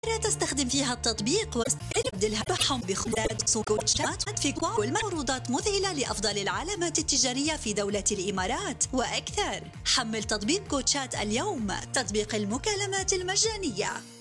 تستخدم فيها التطبيق واستبدلها بحم بخداد سوكوتشات في كل معروضات مذهلة لأفضل العلامات التجارية في دولة الإمارات وأكثر. حمل تطبيق كوتشات اليوم، تطبيق المكالمات المجانية.